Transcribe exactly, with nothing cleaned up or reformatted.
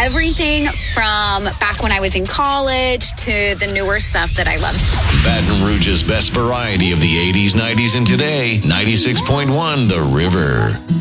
everything from back when I was in college to the newer stuff that I loved. Baton Rouge's best variety of the eighties, nineties, and today. ninety-six point one The River.